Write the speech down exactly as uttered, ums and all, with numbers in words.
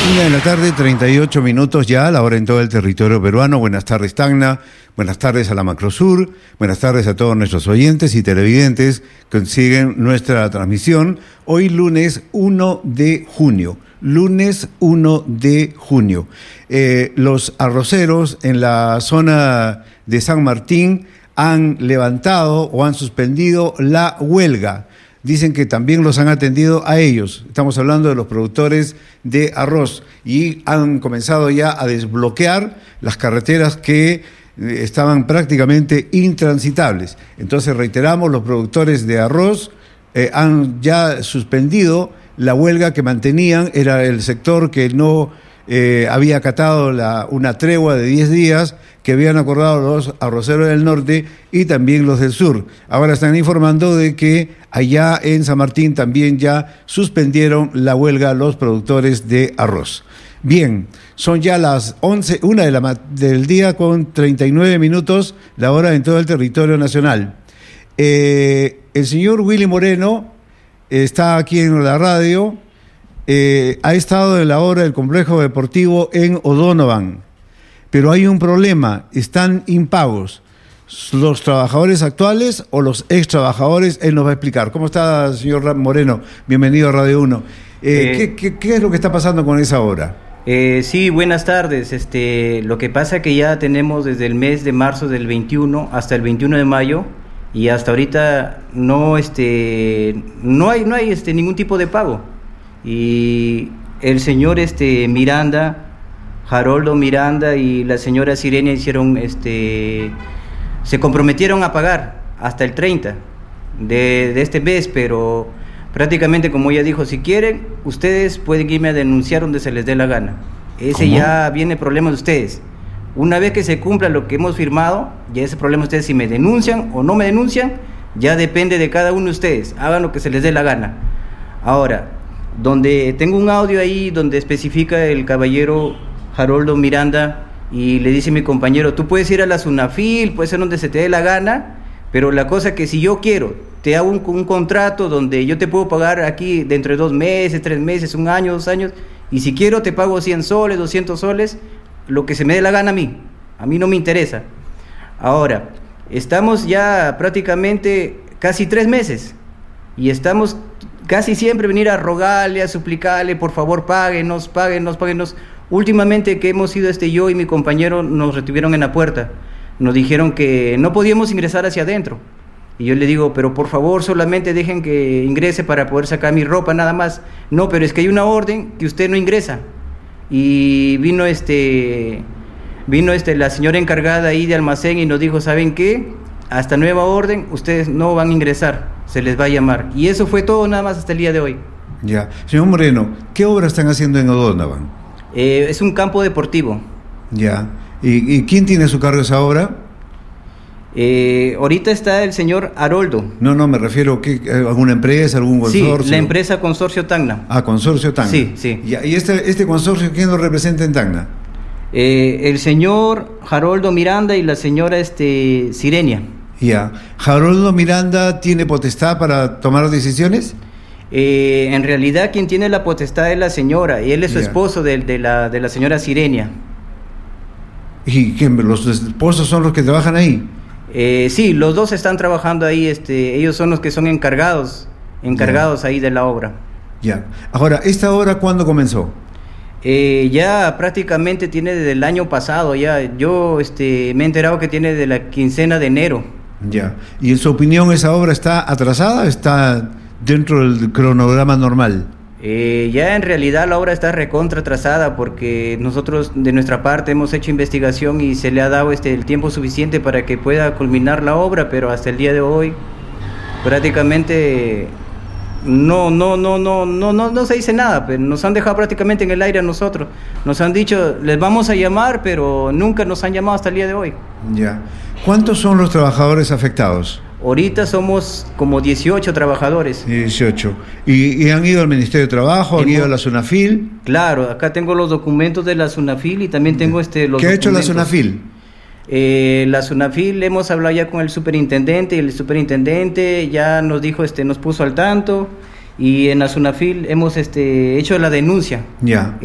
Una de la tarde, treinta y ocho minutos ya, a la hora en todo el territorio peruano. Buenas tardes, Tacna. Buenas tardes a la Macrosur. Buenas tardes a todos nuestros oyentes y televidentes que siguen nuestra transmisión. Hoy lunes uno de junio. Lunes uno de junio. Eh, los arroceros en la zona de San Martín han levantado o han suspendido la huelga. Dicen que también los han atendido a ellos. Estamos hablando de los productores de arroz y han comenzado ya a desbloquear las carreteras que estaban prácticamente intransitables. Entonces, reiteramos, los productores de arroz eh, han ya suspendido la huelga que mantenían. Era el sector que no eh, había acatado la, una tregua de diez días que habían acordado los arroceros del norte y también los del sur. Ahora están informando de que allá en San Martín también ya suspendieron la huelga los productores de arroz. Bien, son ya las once, una de la, del día con treinta y nueve minutos, la hora en todo el territorio nacional. Eh, el señor Willy Moreno está aquí en la radio, eh, ha estado en la obra del complejo deportivo en O'Donovan. Pero hay un problema, están impagos. ¿Los trabajadores actuales o los ex trabajadores? Él nos va a explicar. ¿Cómo está, señor Moreno? Bienvenido a Radio uno. Eh, eh, ¿qué, qué, ¿Qué es lo que está pasando con esa obra? Eh, sí, buenas tardes. Este, lo que pasa es que ya tenemos desde el mes de marzo del veintiuno hasta el veintiuno de mayo y hasta ahorita no, este, no hay, no hay este, ningún tipo de pago. Y el señor este, Miranda... Haroldo Miranda y la señora Sirenia hicieron, este, se comprometieron a pagar hasta el treinta de, de este mes, pero prácticamente, como ella dijo, si quieren, ustedes pueden irme a denunciar donde se les dé la gana. Ese ¿Cómo? Ya viene problema de ustedes. Una vez que se cumpla lo que hemos firmado, ya ese problema de ustedes, si me denuncian o no me denuncian, ya depende de cada uno de ustedes. Hagan lo que se les dé la gana. Ahora, donde tengo un audio ahí donde especifica el caballero Haroldo Miranda y le dice mi compañero, tú puedes ir a la SUNAFIL, puede ser donde se te dé la gana, pero la cosa es que si yo quiero, te hago un, un contrato donde yo te puedo pagar aquí dentro de dos meses, tres meses, un año, dos años, y si quiero te pago cien soles, doscientos soles, lo que se me dé la gana a mí, a mí no me interesa. Ahora, estamos ya prácticamente casi tres meses y estamos casi siempre venir a rogarle, a suplicarle, por favor páguenos, páguenos, páguenos. Últimamente que hemos ido este yo y mi compañero nos retuvieron en la puerta, nos dijeron que no podíamos ingresar hacia adentro y yo le digo, pero por favor solamente dejen que ingrese para poder sacar mi ropa nada más. No, pero es que hay una orden que usted no ingresa. Y vino este vino este la señora encargada ahí de almacén y nos dijo, ¿saben qué? Hasta nueva orden ustedes no van a ingresar, se les va a llamar. Y eso fue todo nada más hasta el día de hoy. Ya, señor Moreno, ¿qué obra están haciendo en O'Donovan? Eh, es un campo deportivo. Ya. ¿Y, y quién tiene a su cargo esa obra? Eh, ahorita está el señor Haroldo. No, no, me refiero a alguna empresa, algún consorcio. Sí, la empresa Consorcio Tacna. Ah, Consorcio Tacna. Sí, sí. Ya, ¿y este, este consorcio quién lo representa en Tacna? Eh, el señor Haroldo Miranda y la señora este, Sirenia. Ya. ¿Haroldo Miranda tiene potestad para tomar decisiones? Eh, en realidad quien tiene la potestad es la señora y él es su yeah. esposo de, de, la, de la señora Sirenia. ¿Y quién, los esposos son los que trabajan ahí? Eh, sí, los dos están trabajando ahí, este, ellos son los que son encargados, encargados yeah. ahí de la obra. Ya. Yeah. Ahora, ¿esta obra cuándo comenzó? Eh, ya prácticamente tiene desde el año pasado, ya yo este, me he enterado que tiene de la quincena de enero. Ya. Yeah. ¿Y en su opinión esa obra está atrasada? ¿Está dentro del cronograma normal? Eh, ya en realidad la obra está recontra atrasada porque nosotros de nuestra parte hemos hecho investigación y se le ha dado este, el tiempo suficiente para que pueda culminar la obra, pero hasta el día de hoy prácticamente no, no, no, no, no, no, no se dice nada, pero nos han dejado prácticamente en el aire a nosotros. Nos han dicho, les vamos a llamar, pero nunca nos han llamado hasta el día de hoy. Ya. ¿Cuántos son los trabajadores afectados? Ahorita somos como dieciocho trabajadores. dieciocho. ¿Y, y han ido al Ministerio de Trabajo? ¿Han Hemos, ido a la SUNAFIL? Claro, acá tengo los documentos de la SUNAFIL y también tengo este los ¿Qué ha hecho la documentos. SUNAFIL? Eh, la SUNAFIL hemos hablado ya con el superintendente y el superintendente ya nos dijo, este, nos puso al tanto y en la SUNAFIL hemos este, hecho la denuncia. Ya.